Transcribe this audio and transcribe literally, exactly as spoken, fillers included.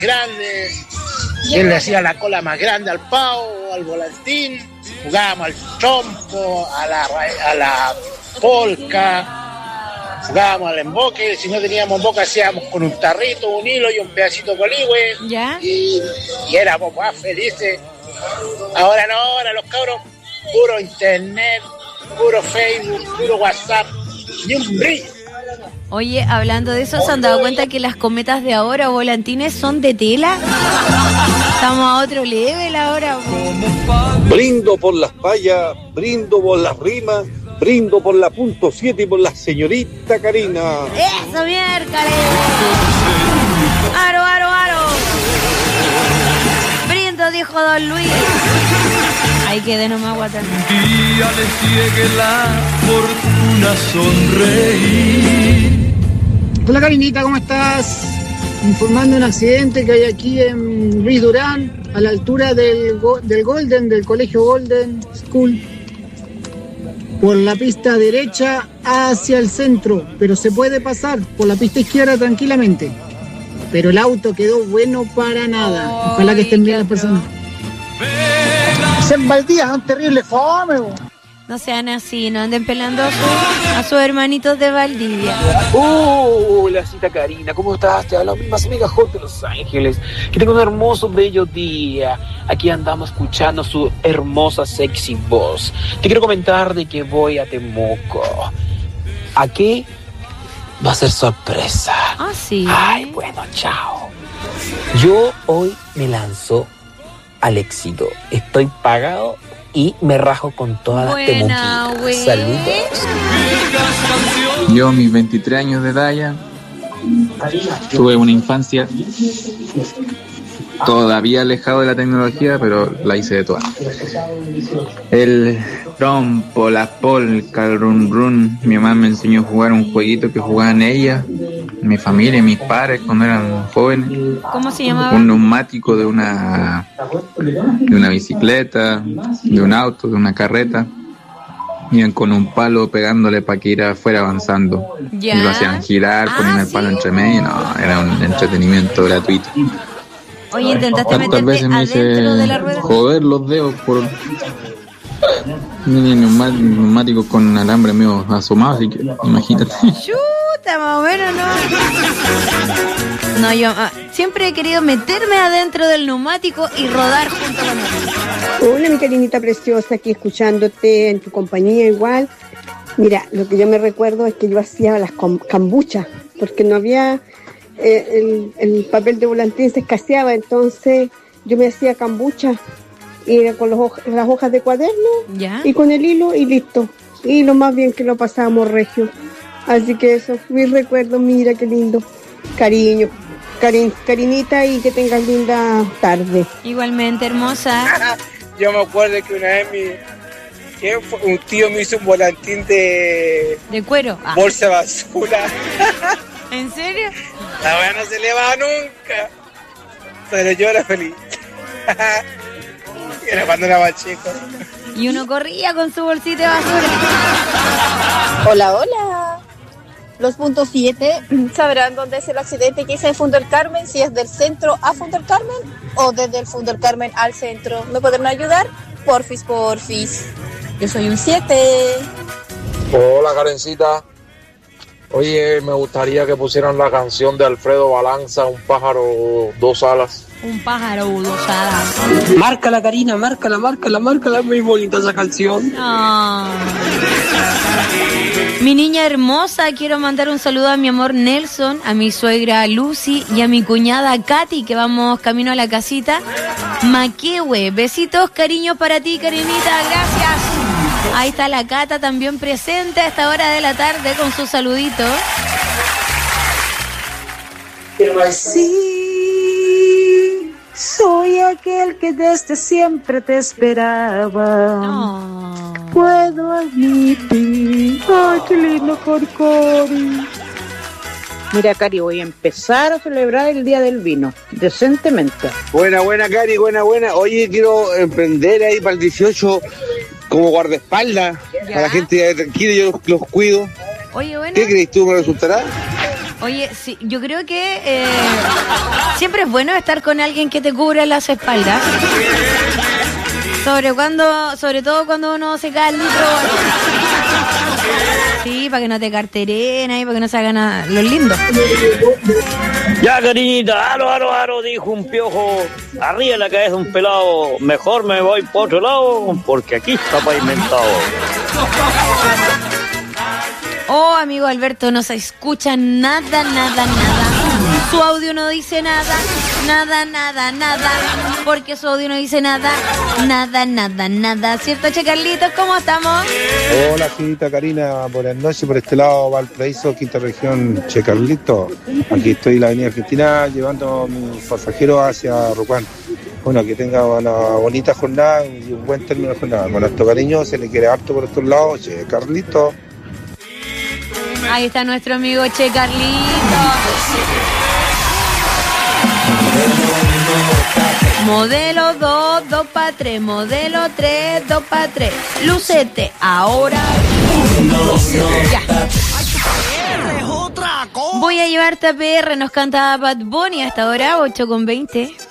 grandes, él le hacía la cola más grande al pavo, al volantín, jugábamos al trompo, a la, a la polca, jugábamos al emboque, si no teníamos emboque hacíamos con un tarrito, un hilo y un pedacito de coligüe, ¿ya? Y, y éramos más felices. Ahora no, ahora los cabros, puro internet, puro Facebook, puro WhatsApp, ni un brillo. Oye, hablando de eso, ¿se han dado cuenta que las cometas de ahora o volantines son de tela? Estamos a otro level ahora. Brindo por las payas, brindo por las rimas, brindo por la punto siete y por la señorita Karina. ¡Eso, miércoles! ¡Aro, aro, aro! Brindo, dijo Don Luis. Ahí quedé nomás guatando. Día le ciegue la fortuna sonreír. Hola Karinita, ¿cómo estás? Informando un accidente que hay aquí en Luis Durán, a la altura del, del Golden, del colegio Golden School, por la pista derecha hacia el centro, pero se puede pasar por la pista izquierda tranquilamente. Pero el auto quedó bueno para nada. Ojalá que estén bien las personas. En Valdía, es un terrible fome. No sean así, no anden pelando a, su, a sus hermanitos de Valdivia. Uh, la cita Karina, ¿cómo estás? Te habla mi más amiga Jorge de Los Ángeles. Que tenga un hermoso, bello día. Aquí andamos escuchando su hermosa, sexy voz. Te quiero comentar de que voy a Temuco. ¿A qué? Va a ser sorpresa. Ah, sí. Ay, bueno, chao. Yo hoy me lanzo al éxito. Estoy pagado y me rajo con todas las temuquitas. Saludos. Yo, a mis veintitrés años de edad ya, tuve una infancia todavía alejado de la tecnología, pero la hice de todas. El trompo, la polca, el run run. Mi mamá me enseñó a jugar un jueguito que jugaban ella, mi familia y mis padres cuando eran jóvenes. ¿Cómo se llamaba? Un neumático de una de una bicicleta, de un auto, de una carreta. Iban con un palo pegándole para que ir fuera avanzando. ¿Ya? Y lo hacían girar, Ah, ponían el palo ¿sí? entre medio. No, era un entretenimiento gratuito. Oye, ¿intentaste Tantas meterte veces me adentro hice de la rueda? joder los dedos por neumáticos con alambre medio asomado, así que imagínate. Chuta, más o menos, ¿no? No, yo ah, siempre he querido meterme adentro del neumático y rodar junto con él. Hola, mi Karinita preciosa, aquí escuchándote en tu compañía igual. Mira, lo que yo me recuerdo es que yo hacía las cambuchas, porque no había... Eh, el, el papel de volantín se escaseaba, entonces yo me hacía cambucha y era con los hoj- las hojas de cuaderno. ¿Ya? Y con el hilo y listo. Y lo más bien que lo pasábamos regio. Así que eso, mis recuerdos, mira qué lindo. Cariño, Karin, Karinita, y que tengas linda tarde. Igualmente, hermosa. Yo me acuerdo que una vez mi, ¿quién fue? Un tío me hizo un volantín de, de cuero. Ah. Bolsa de basura. ¿En serio? La weá no se le va nunca. Pero yo era feliz. Era cuando era más chico. Y uno corría con su bolsita de basura. Hola, hola. Los puntos siete sabrán dónde es el accidente que hice en Fundo El Carmen, si es del centro a Fundo El Carmen o desde el Fundo El Carmen al centro. ¿Me podrán ayudar? Porfis, porfis. Yo soy un siete. Hola, Karencita. Oye, me gustaría que pusieran la canción de Alfredo Balanza, Un pájaro, dos alas. Un pájaro, dos alas. Márcala, Karina, márcala, márcala, márcala. Muy bonita esa canción. Oh. Mi niña hermosa, quiero mandar un saludo a mi amor Nelson, a mi suegra Lucy y a mi cuñada Katy, que vamos camino a la casita. Maquehue, besitos, cariños para ti, Karinita, gracias. Ahí está la Cata también presente a esta hora de la tarde con su saludito. Sí, soy aquel que desde siempre te esperaba. Oh. Puedo admitir. Ay, qué lindo, Corcori. Mira, Cari, voy a empezar a celebrar el Día del Vino, decentemente. Buena, buena, Cari, buena, buena. Oye, quiero emprender ahí para el dieciocho como guardaespaldas. ¿Ya? A la gente ya tranquila, yo los, los cuido. Oye, bueno. ¿Qué crees tú me resultará? Oye, sí, yo creo que eh, siempre es bueno estar con alguien que te cubra las espaldas. Sobre cuando, sobre todo cuando uno se cae al litro. Sí, para que no te carteren ahí, para que no se hagan a los lindos. Ya, cariñita, aro, aro, aro, dijo un piojo. Arriba de la cabeza un pelado. Mejor me voy por otro lado, porque aquí está pavimentado. Oh, amigo Alberto, no se escucha nada, nada, nada. Su audio no dice nada, nada, nada, nada. Porque su audio no dice nada, nada, nada, nada. ¿Cierto, Che Carlitos? ¿Cómo estamos? Hola, señorita Karina, buenas noches. Por este lado, Valparaíso, quinta región, Che Carlitos. Aquí estoy en la avenida Argentina llevando a mis pasajeros hacia Rocuán. Bueno, que tenga una bonita jornada y un buen término de jornada. Con nuestro cariño, se le quiere harto por estos lados, Che Carlitos. Ahí está nuestro amigo Che Carlitos. Modelo dos, dos pa' tres. Modelo tres, dos pa' tres. Lucete, ahora. Ya. Voy a llevarte a P R, nos canta Bad Bunny hasta ahora, ocho con veinte.